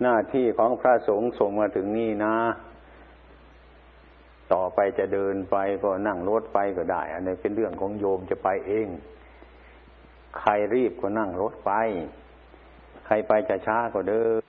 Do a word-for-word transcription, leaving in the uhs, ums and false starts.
หน้าที่ของพระสงฆ์ส่งมาถึงนี่นะต่อไปจะเดินไปก็นั่งรถไปก็ได้อันนี้เป็นเรื่องของโยมจะไปเองใครรีบก็นั่งรถไปใครไปจะช้าก็เดิ